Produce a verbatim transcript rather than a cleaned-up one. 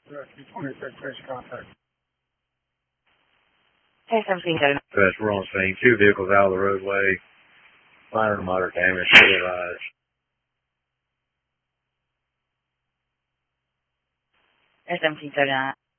twenty-six, basic contact. Hey, seventeen thirty-nine. Yes, we're on scene. Two vehicles out of the roadway. Minor to moderate damage. Fully advised. Hey, seventeen thirty-nine.